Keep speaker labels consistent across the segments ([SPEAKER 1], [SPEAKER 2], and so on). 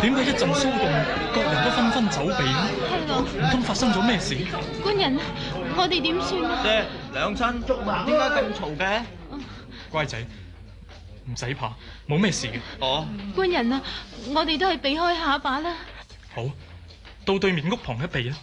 [SPEAKER 1] 點解一陣騷動，各人都紛紛走避呢？
[SPEAKER 2] 係咯，
[SPEAKER 1] 唔通發生咗咩事？
[SPEAKER 2] 官人，我哋點算啊？
[SPEAKER 3] 爹，娘親，點解咁嘈嘅？
[SPEAKER 1] 乖仔，唔使怕，冇咩事嘅。
[SPEAKER 3] 哦，
[SPEAKER 2] 官人啊，我哋都係避開下把啦。
[SPEAKER 1] 好，到對面屋旁一避啊！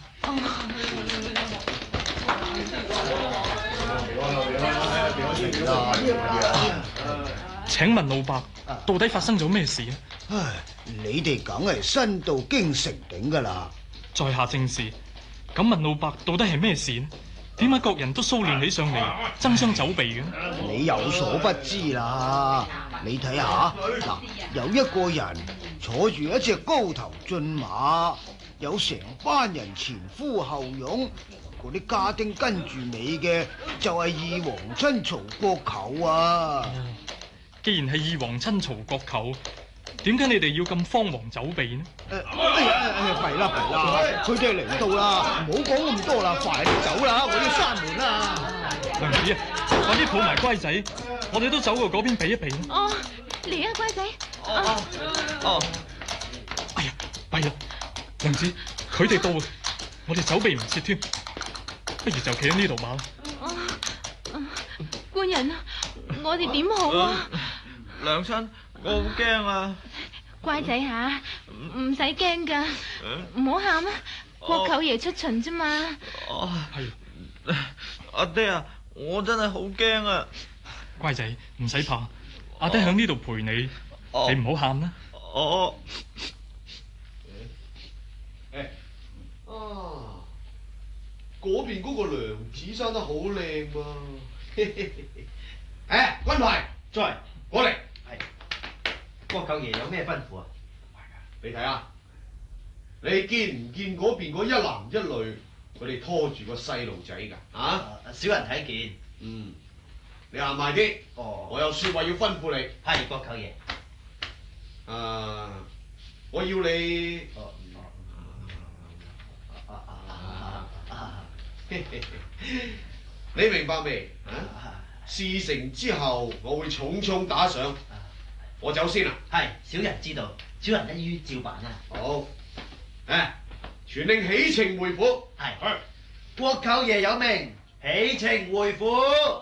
[SPEAKER 1] 請問老伯，到底發生咗咩事啊？
[SPEAKER 4] 唉，你哋梗係身到京城頂噶啦。
[SPEAKER 1] 在下正是。咁問老伯，到底係咩事呢？點解各人都騷亂起上嚟，爭相走避嘅？
[SPEAKER 4] 你有所不知啦，你睇下嗱，有一個人坐住一隻高頭駿馬，有成班人前呼後擁，嗰啲家丁跟住你嘅就係二皇親曹國舅啊！
[SPEAKER 1] 既然係二皇親曹國舅，點解你哋要咁慌忙走避呢？
[SPEAKER 4] 弊啦，佢哋嚟到啦，唔好講咁多啦，快啲走啦，我要閂門啦！
[SPEAKER 1] 娘子啊，快啲抱埋乖仔，我哋都走過嗰邊避一避啦。
[SPEAKER 2] 哦，嚟啊，乖仔！
[SPEAKER 3] 哦，
[SPEAKER 1] 哎呀，弊啦，娘子，佢哋到啊，我哋走避唔切添，不如就企喺呢度吧。
[SPEAKER 2] 官人啊，我哋點好啊？
[SPEAKER 3] 娘親，我好驚啊！
[SPEAKER 2] 乖仔吓，唔使驚噶，唔好喊啊！國舅爺出巡啫嘛。
[SPEAKER 3] 哦，
[SPEAKER 1] 係
[SPEAKER 3] 阿爹啊，我真係好驚啊！
[SPEAKER 1] 乖仔，唔使怕，阿爹喺呢度陪你，你唔好喊啦。
[SPEAKER 3] 哦，
[SPEAKER 5] 嗰邊嗰個娘子生得好靚噃。軍牌在，我嚟。
[SPEAKER 6] 國舅爺有咩吩咐啊？
[SPEAKER 5] 你睇下，你見唔見嗰邊嗰一男一女，佢哋拖住個細路仔㗎？
[SPEAKER 6] 小人睇見。
[SPEAKER 5] 你行埋啲。
[SPEAKER 6] 哦，
[SPEAKER 5] 我有説話要吩咐你。
[SPEAKER 6] 係國舅爺。
[SPEAKER 5] 我要你。你明白未？事成之後，我會重重打賞。我走先啦。
[SPEAKER 6] 係，小人知道，小人一於照辦啦。
[SPEAKER 5] 好，傳令起程回府。
[SPEAKER 6] 係，國舅爺有命，起程回府。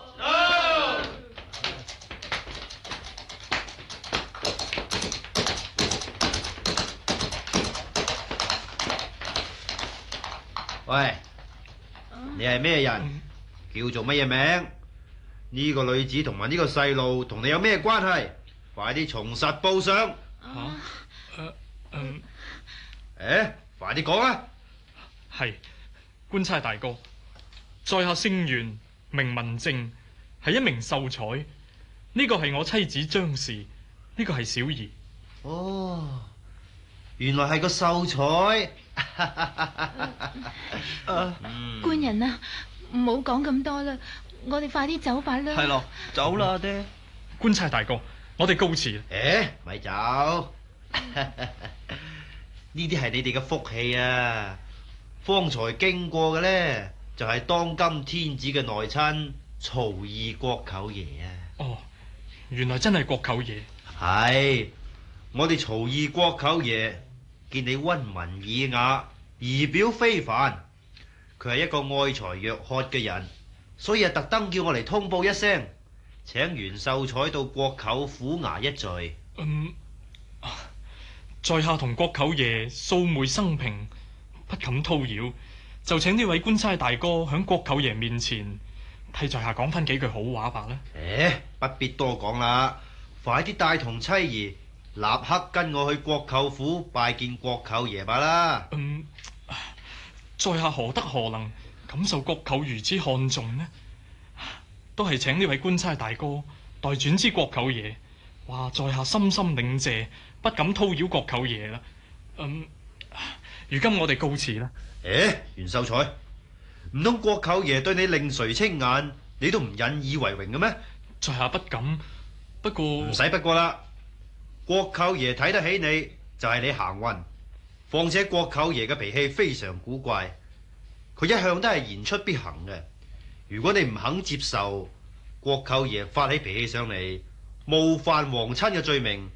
[SPEAKER 6] 喂，你係咩人？叫做乜嘢名？呢個女子同埋呢個細路同你有咩關係？快啲從實報上。快啲講啊！
[SPEAKER 1] 係，官差大哥，在下姓袁，名文正，係一名秀才。呢個係我妻子張氏，呢個係小兒。
[SPEAKER 6] 哦，原來係個秀才。
[SPEAKER 2] 官人啊，唔好講咁多啦，我哋快啲走吧啦。
[SPEAKER 3] 係咯，走啦，阿爹。
[SPEAKER 1] 官差大哥，我哋告辭。
[SPEAKER 6] 咪走。呢啲係你哋嘅福氣啊！方才經過嘅呢，就係當今天子嘅內親曹二國舅爺啊！
[SPEAKER 1] 哦，原來真係國舅爺。
[SPEAKER 6] 係，我哋曹二國舅爺見你溫文爾雅，儀表非凡，佢係一個愛才若渴嘅人，所以特登叫我嚟通報一聲，請袁秀才到國舅府衙一聚。
[SPEAKER 1] 在下同國舅爺素昧生平，不敢叨擾，就請呢位官差大哥響國舅爺面前替在下講翻幾句好話吧啦。
[SPEAKER 6] 不必多講啦，快啲帶同妻兒立刻跟我去國舅府拜見國舅爺吧啦。
[SPEAKER 1] 在下何德何能感受國舅如此看重呢？都係請呢位官差大哥代轉知國舅爺，話在下深深領謝，不敢叨擾國舅爺啦。如今我哋告辭啦。
[SPEAKER 6] 袁秀才，唔通國舅爺對你另垂青眼，你都唔引以為榮嘅咩？
[SPEAKER 1] 在下不敢，不過
[SPEAKER 6] 唔使不過啦。國舅爺睇得起你，就係你行運。況且國舅爺嘅脾氣非常古怪，佢一向都係言出必行嘅。如果你唔肯接受，國舅爺發起脾氣上嚟，冒犯皇親嘅罪名，